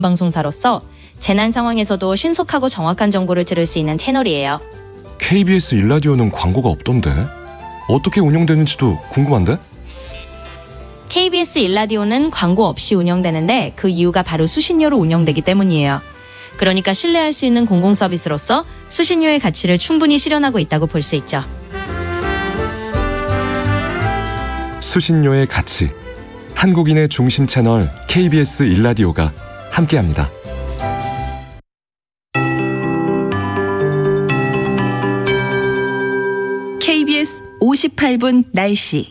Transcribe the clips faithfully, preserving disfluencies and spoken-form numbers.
방송사로서 재난 상황에서도 신속하고 정확한 정보를 들을 수 있는 채널이에요. 케이비에스 일라디오는 광고가 없던데? 어떻게 운영되는지도 궁금한데? 케이비에스 일라디오는 광고 없이 운영되는데 그 이유가 바로 수신료로 운영되기 때문이에요. 그러니까 신뢰할 수 있는 공공 서비스로서 수신료의 가치를 충분히 실현하고 있다고 볼 수 있죠. 수신료의 가치. 한국인의 중심 채널 케이비에스 일라디오가 함께합니다. 케이비에스 오십팔 분 날씨.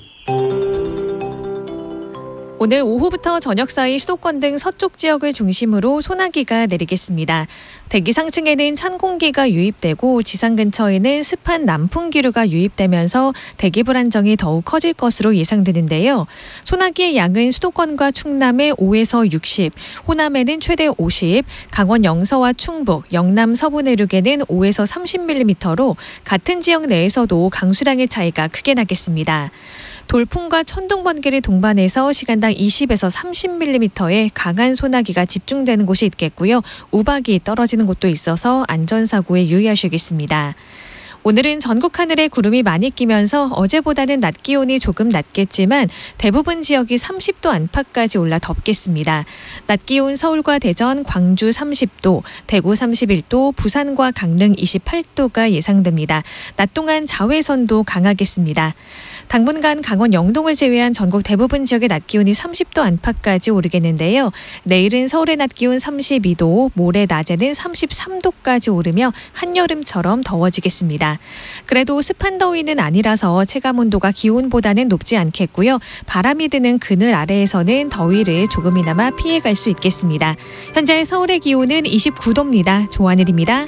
오늘 오후부터 저녁 사이 수도권 등 서쪽 지역을 중심으로 소나기가 내리겠습니다. 대기 상층에는 찬 공기가 유입되고 지상 근처에는 습한 남풍 기류가 유입되면서 대기 불안정이 더욱 커질 것으로 예상되는데요. 소나기의 양은 수도권과 충남에 오에서 육십, 호남에는 최대 오십, 강원 영서와 충북, 영남 서부 내륙에는 오에서 삼십 밀리미터로 같은 지역 내에서도 강수량의 차이가 크게 나겠습니다. 돌풍과 천둥 번개를 동반해서 시간당 이십에서 삼십 밀리미터의 강한 소나기가 집중되는 곳이 있겠고요. 우박이 떨어지는 곳도 있어서 안전사고에 유의하시겠습니다. 오늘은 전국 하늘에 구름이 많이 끼면서 어제보다는 낮 기온이 조금 낮겠지만 대부분 지역이 삼십 도 안팎까지 올라 덥겠습니다. 낮 기온 서울과 대전, 광주 삼십 도, 대구 삼십일 도, 부산과 강릉 이십팔 도가 예상됩니다. 낮 동안 자외선도 강하겠습니다. 당분간 강원 영동을 제외한 전국 대부분 지역의 낮 기온이 삼십 도 안팎까지 오르겠는데요. 내일은 서울의 낮 기온 삼십이 도, 모레 낮에는 삼십삼 도까지 오르며 한여름처럼 더워지겠습니다. 그래도 습한 더위는 아니라서 체감온도가 기온보다는 높지 않겠고요. 바람이 드는 그늘 아래에서는 더위를 조금이나마 피해갈 수 있겠습니다. 현재 서울의 기온은 이십구 도입니다. 조하늘입니다.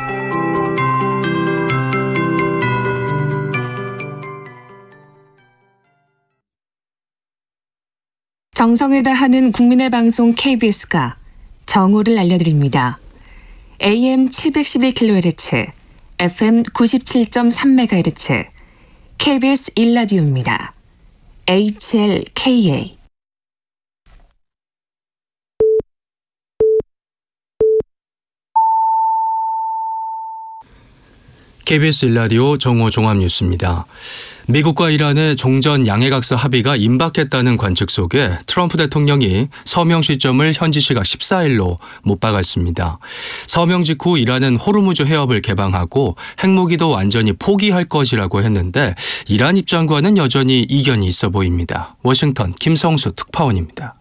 정성을 다하는 국민의 방송 케이비에스가 정오를 알려드립니다. 에이엠 칠백십일 킬로헤르츠, 에프엠 구십칠 점 삼 메가헤르츠, 케이비에스 일라디오입니다. 에이치엘케이에이. 케이비에스 일라디오 정오 종합뉴스입니다. 미국과 이란의 종전 양해각서 합의가 임박했다는 관측 속에 트럼프 대통령이 서명 시점을 현지 시각 십사 일로 못 박았습니다. 서명 직후 이란은 호르무즈 해협을 개방하고 핵무기도 완전히 포기할 것이라고 했는데 이란 입장과는 여전히 이견이 있어 보입니다. 워싱턴 김성수 특파원입니다.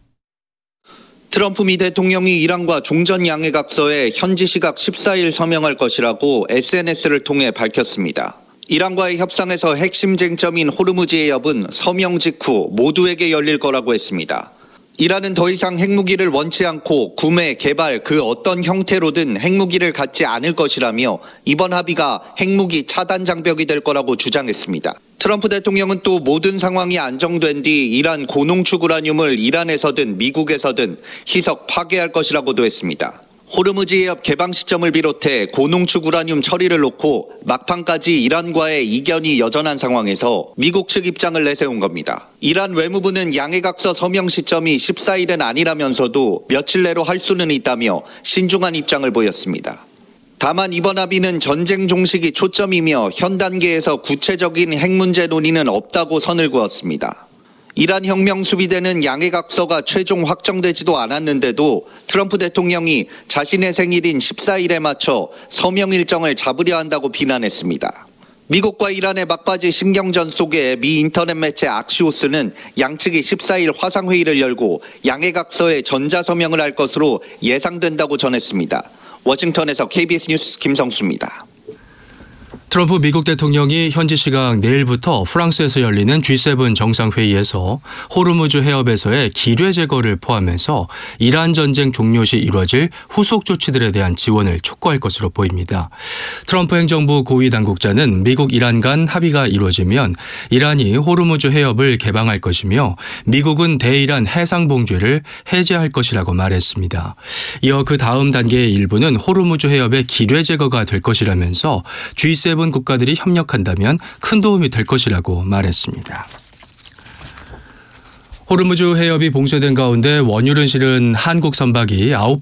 트럼프 미 대통령이 이란과 종전 양해각서에 현지 시각 십사 일 서명할 것이라고 에스엔에스를 통해 밝혔습니다. 이란과의 협상에서 핵심 쟁점인 호르무즈 해협은 서명 직후 모두에게 열릴 거라고 했습니다. 이란은 더 이상 핵무기를 원치 않고 구매, 개발 그 어떤 형태로든 핵무기를 갖지 않을 것이라며 이번 합의가 핵무기 차단 장벽이 될 거라고 주장했습니다. 트럼프 대통령은 또 모든 상황이 안정된 뒤 이란 고농축 우라늄을 이란에서든 미국에서든 희석 파괴할 것이라고도 했습니다. 호르무즈 해협 개방 시점을 비롯해 고농축 우라늄 처리를 놓고 막판까지 이란과의 이견이 여전한 상황에서 미국 측 입장을 내세운 겁니다. 이란 외무부는 양해각서 서명 시점이 십사 일은 아니라면서도 며칠 내로 할 수는 있다며 신중한 입장을 보였습니다. 다만 이번 합의는 전쟁 종식이 초점이며 현 단계에서 구체적인 핵 문제 논의는 없다고 선을 그었습니다. 이란 혁명 수비대는 양해각서가 최종 확정되지도 않았는데도 트럼프 대통령이 자신의 생일인 십사 일에 맞춰 서명 일정을 잡으려 한다고 비난했습니다. 미국과 이란의 막바지 신경전 속에 미 인터넷 매체 악시오스는 양측이 십사 일 화상회의를 열고 양해각서에 전자서명을 할 것으로 예상된다고 전했습니다. 워싱턴에서 케이비에스 뉴스 김성수입니다. 트럼프 미국 대통령이 현지 시각 내일부터 프랑스에서 열리는 지 세븐 정상회의에서 호르무즈 해협에서의 기뢰 제거를 포함해서 이란 전쟁 종료 시 이뤄질 후속 조치들에 대한 지원을 촉구할 것으로 보입니다. 트럼프 행정부 고위 당국자는 미국 이란 간 합의가 이루어지면 이란이 호르무즈 해협을 개방할 것이며 미국은 대이란 해상 봉쇄를 해제할 것이라고 말했습니다. 이어 그 다음 단계의 일부는 호르무즈 해협의 기뢰 제거가 될 것이라면서 지 세븐 국가들이 협력한다면 큰 도움이 될 것이라고 말했습니다. 호르무즈 해협이 봉쇄된 가운데 원유를 실은 한국 선박이 아홉